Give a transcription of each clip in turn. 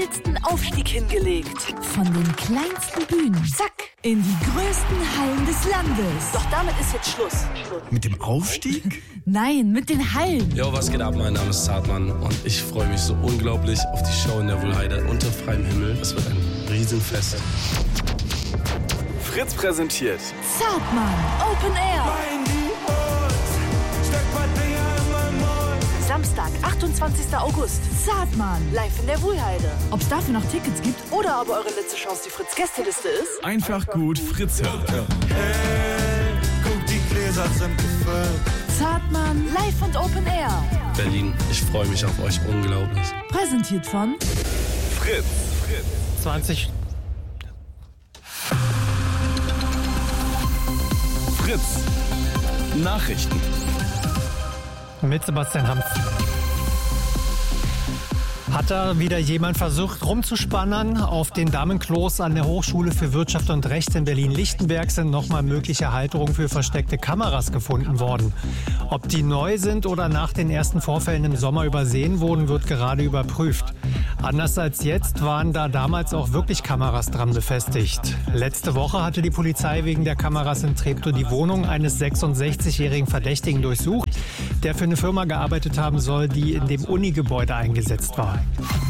letzten Aufstieg hingelegt. Von den kleinsten Bühnen, zack, in die größten Hallen des Landes. Doch damit ist jetzt Schluss. Mit dem Aufstieg? Nein, mit den Hallen. Jo, was geht ab? Mein Name ist Zartmann und ich freue mich so unglaublich auf die Show in der Wuhlheide unter freiem Himmel. Es wird ein Riesenfest. Fritz präsentiert Zartmann Open Air. Samstag, 28. August. Zartmann, live in der Wuhlheide. Ob es dafür noch Tickets gibt oder ob eure letzte Chance die Fritz-Gästeliste ist? einfach gut Fritz hören. Hey, guck, die Gläser sind gefüllt. Zartmann, live und Open Air. Berlin, ich freue mich auf euch unglaublich. Präsentiert von Fritz. 20. Fritz. Nachrichten. Mit Sebastian Hampf. Hat da wieder jemand versucht rumzuspannen? Auf den Damenklos an der Hochschule für Wirtschaft und Recht in Berlin-Lichtenberg sind nochmal mögliche Halterungen für versteckte Kameras gefunden worden. Ob die neu sind oder nach den ersten Vorfällen im Sommer übersehen wurden, wird gerade überprüft. Anders als jetzt waren da damals auch wirklich Kameras dran befestigt. Letzte Woche hatte die Polizei wegen der Kameras in Treptow die Wohnung eines 66-jährigen Verdächtigen durchsucht, der für eine Firma gearbeitet haben soll, die in dem Unigebäude eingesetzt war.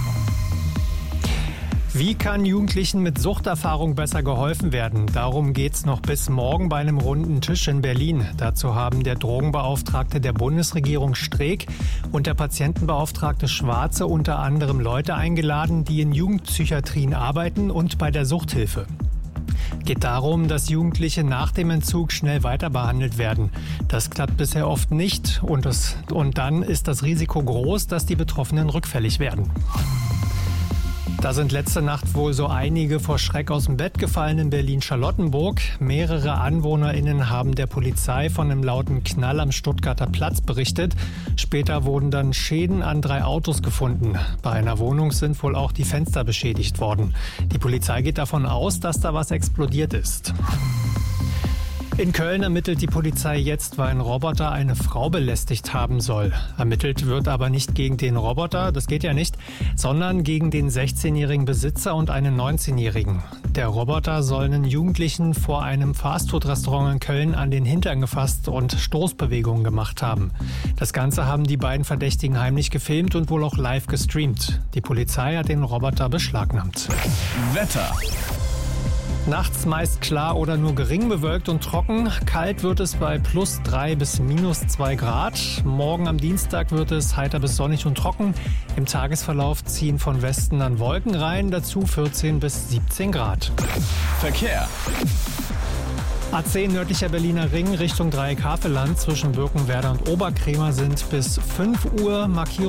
Wie kann Jugendlichen mit Suchterfahrung besser geholfen werden? Darum geht's noch bis morgen bei einem runden Tisch in Berlin. Dazu haben der Drogenbeauftragte der Bundesregierung Streeck und der Patientenbeauftragte Schwarze unter anderem Leute eingeladen, die in Jugendpsychiatrien arbeiten und bei der Suchthilfe. Geht darum, dass Jugendliche nach dem Entzug schnell weiter behandelt werden. Das klappt bisher oft nicht und dann ist das Risiko groß, dass die Betroffenen rückfällig werden. Da sind letzte Nacht wohl so einige vor Schreck aus dem Bett gefallen in Berlin-Charlottenburg. Mehrere AnwohnerInnen haben der Polizei von einem lauten Knall am Stuttgarter Platz berichtet. Später wurden dann Schäden an 3 Autos gefunden. Bei einer Wohnung sind wohl auch die Fenster beschädigt worden. Die Polizei geht davon aus, dass da was explodiert ist. In Köln ermittelt die Polizei jetzt, weil ein Roboter eine Frau belästigt haben soll. Ermittelt wird aber nicht gegen den Roboter, das geht ja nicht, sondern gegen den 16-jährigen Besitzer und einen 19-jährigen. Der Roboter soll einen Jugendlichen vor einem Fastfood-Restaurant in Köln an den Hintern gefasst und Stoßbewegungen gemacht haben. Das Ganze haben die beiden Verdächtigen heimlich gefilmt und wohl auch live gestreamt. Die Polizei hat den Roboter beschlagnahmt. Wetter. Nachts meist klar oder nur gering bewölkt und trocken. Kalt wird es bei +3 bis -2 Grad. Morgen am Dienstag wird es heiter bis sonnig und trocken. Im Tagesverlauf ziehen von Westen dann Wolken rein, dazu 14 bis 17 Grad. Verkehr. A10 nördlicher Berliner Ring Richtung Dreieck Havelland zwischen Birkenwerder und Oberkrämer sind bis 5 Uhr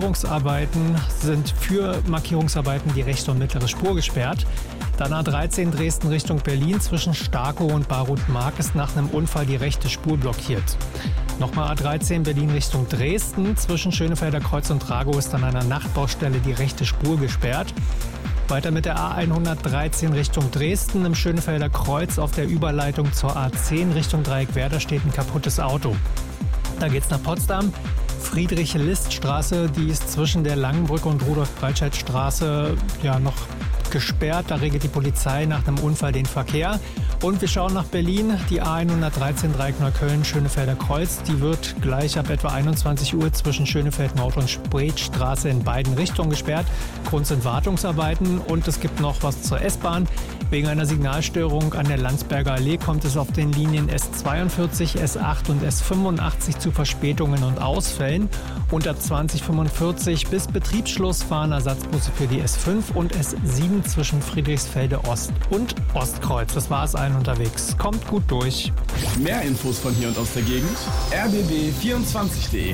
für Markierungsarbeiten die rechte und mittlere Spur gesperrt. Dann A13 Dresden Richtung Berlin zwischen Starkow und Barut-Mark ist nach einem Unfall die rechte Spur blockiert. Nochmal A13 Berlin Richtung Dresden zwischen Schönefelder Kreuz und Tragow ist an einer Nachtbaustelle die rechte Spur gesperrt. Weiter mit der A113 Richtung Dresden im Schönefelder Kreuz auf der Überleitung zur A10 Richtung Dreieck-Werder steht ein kaputtes Auto. Da geht's nach Potsdam. Friedrich-List-Straße, die ist zwischen der Langenbrücke und Rudolf-Breitscheid-Straße noch gesperrt. Da regelt die Polizei nach einem Unfall den Verkehr. Und wir schauen nach Berlin. Die A113 Dreieck Neukölln Schönefelder Kreuz, die wird gleich ab etwa 21 Uhr zwischen Schönefeld Nord und Spreetstraße in beiden Richtungen gesperrt. Grund sind Wartungsarbeiten und es gibt noch was zur S-Bahn. Wegen einer Signalstörung an der Landsberger Allee kommt es auf den Linien S42, S8 und S85 zu Verspätungen und Ausfällen. Und ab 2045 bis Betriebsschluss fahren Ersatzbusse für die S5 und S7 zwischen Friedrichsfelde Ost und Ostkreuz. Das war es allen unterwegs. Kommt gut durch. Mehr Infos von hier und aus der Gegend. rbb24.de.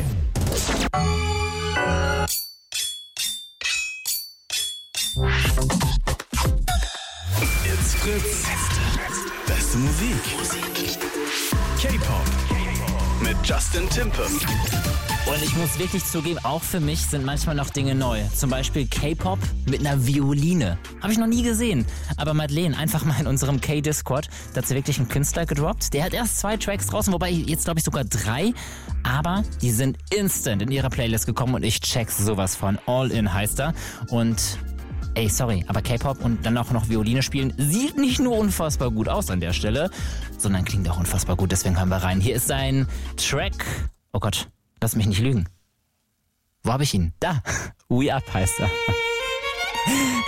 It's Fritz. Beste Musik. K-Pop. Mit Justin Timpe. Und ich muss wirklich zugeben, auch für mich sind manchmal noch Dinge neu. Zum Beispiel K-Pop mit einer Violine. Habe ich noch nie gesehen. Aber Madeleine, einfach mal in unserem K-Discord, da hat sie wirklich einen Künstler gedroppt. Der hat erst 2 Tracks draußen, wobei jetzt glaube ich sogar 3. Aber die sind instant in ihrer Playlist gekommen und ich check's sowas von. All In heißt er. Und Ey, sorry, aber K-Pop und dann auch noch Violine spielen sieht nicht nur unfassbar gut aus an der Stelle, sondern klingt auch unfassbar gut. Deswegen hören wir rein. Hier ist sein Track. Oh Gott, lass mich nicht lügen. Wo habe ich ihn? Da. We Up heißt er.